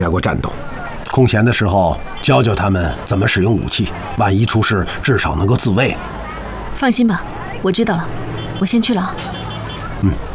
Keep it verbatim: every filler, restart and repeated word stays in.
加过战斗，空闲的时候教教他们怎么使用武器，万一出事，至少能够自卫。 放心吧，我知道了，我先去了啊。 嗯。